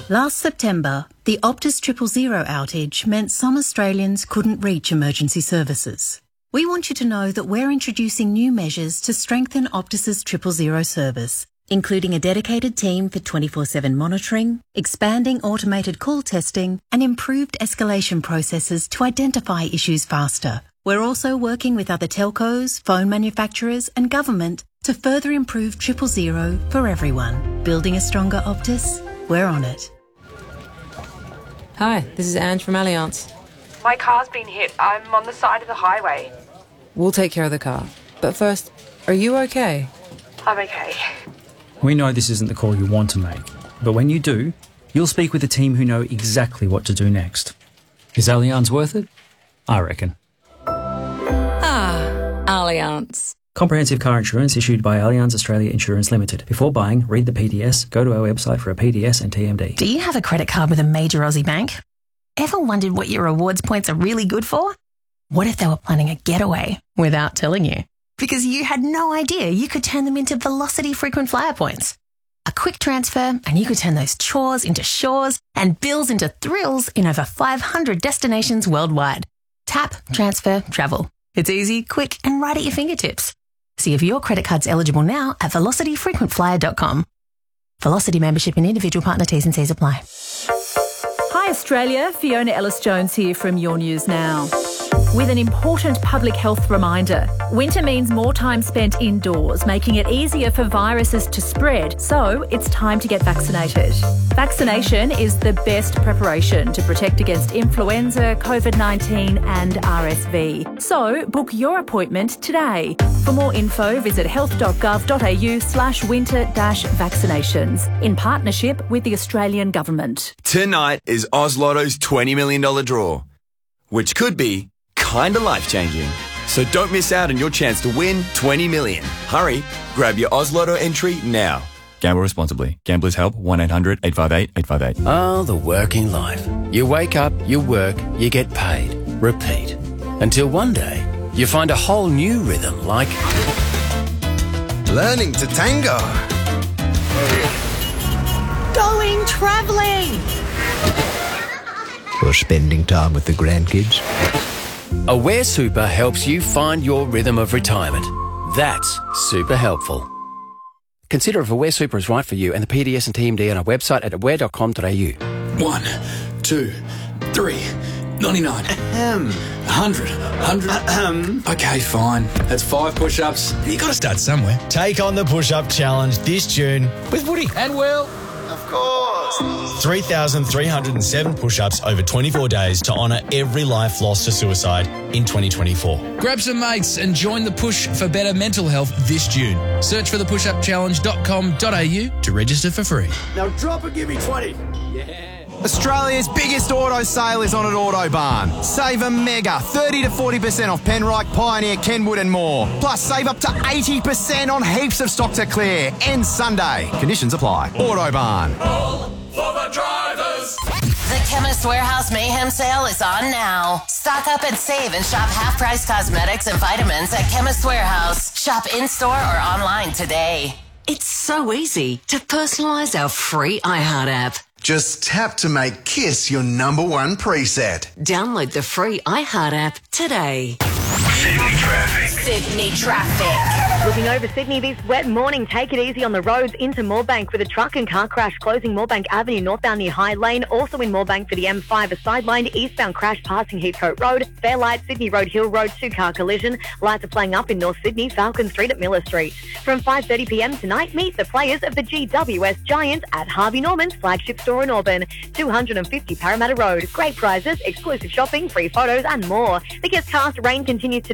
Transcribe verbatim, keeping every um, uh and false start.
Last September, the Optus Triple Zero outage meant some Australians couldn't reach emergency services. We want you to know that we're introducing new measures to strengthen Optus's Triple Zero service, including a dedicated team for twenty-four seven monitoring, expanding automated call testing, and improved escalation processes to identify issues faster. We're also working with other telcos, phone manufacturers, and government to further improve Triple Zero for everyone. Building a stronger Optus? We're on it. Hi, this is Ange from Allianz. My car's been hit. I'm on the side of the highway. We'll take care of the car. But first, are you okay? I'm okay. We know this isn't the call you want to make, but when you do, you'll speak with a team who know exactly what to do next. Is Allianz worth it? I reckon. Ah, Allianz. Comprehensive car insurance issued by Allianz Australia Insurance Limited. Before buying, read the P D S, go to our website for a P D S and T M D. Do you have a credit card with a major Aussie bank? Ever wondered what your rewards points are really good for? What if they were planning a getaway without telling you? Because you had no idea you could turn them into Velocity frequent flyer points. A quick transfer and you could turn those chores into shores and bills into thrills in over five hundred destinations worldwide. Tap, transfer, travel. It's easy, quick and right at your fingertips. See if your credit card's eligible now at velocity frequent flyer dot com. Velocity membership and individual partner T's and C's apply. Hi Australia, Fiona Ellis-Jones here from Your News Now. With an important public health reminder. Winter means more time spent indoors, making it easier for viruses to spread, so it's time to get vaccinated. Vaccination is the best preparation to protect against influenza, COVID nineteen and R S V. So book your appointment today. For more info, visit health dot gov dot a u slash winter dash vaccinations in partnership with the Australian Government. Tonight is Oz Lotto's twenty million dollars draw, which could be kind of life-changing. So don't miss out on your chance to win twenty million dollars. Hurry, grab your Oz Lotto entry now. Gamble responsibly. Gamblers help one eight hundred eight five eight eight five eight. Oh, the working life. You wake up, you work, you get paid. Repeat. Until one day, you find a whole new rhythm like learning to tango. Going travelling. Or spending time with the grandkids. Aware Super helps you find your rhythm of retirement. That's super helpful. Consider if Aware Super is right for you and the P D S and T M D on our website at aware dot com dot a u. One, two, three, ninety-nine, Ahem. a hundred, hundred. Ahem. Okay, fine. That's five push-ups. You got to start somewhere. Take on the push-up challenge this June with Woody And Will. Of course. three thousand three hundred seven push-ups over twenty-four days to honour every life lost to suicide in twenty twenty-four. Grab some mates and join the push for better mental health this June. Search for the push up challenge dot com dot a u to register for free. Now drop and give me twenty. Yeah. Australia's biggest auto sale is on at Autobarn. Save a mega thirty to forty percent off Penrite, Pioneer, Kenwood and more. Plus save up to eighty percent on heaps of stock to clear. Ends Sunday. Conditions apply. Autobarn. All for the drivers. The Chemist Warehouse Mayhem Sale is on now. Stock up and save and shop half-price cosmetics and vitamins at Chemist Warehouse. Shop in-store or online today. It's so easy to personalise our free iHeart app. Just tap to make Kiss your number one preset. Download the free iHeart app today. Sydney traffic. Sydney traffic. Looking over Sydney this wet morning, take it easy on the roads into Moorebank with a truck and car crash closing Moorebank Avenue northbound near High Lane. Also in Moorebank for the M five, a sidelined eastbound crash passing Heathcote Road. Fairlight, Sydney Road, Hill Road, two-car collision. Lights are playing up in North Sydney, Falcon Street at Miller Street. From five thirty p m tonight, meet the players of the G W S Giants at Harvey Norman's flagship store in Auburn, two hundred fifty Parramatta Road. Great prizes, exclusive shopping, free photos and more. The guest cast Rain continues to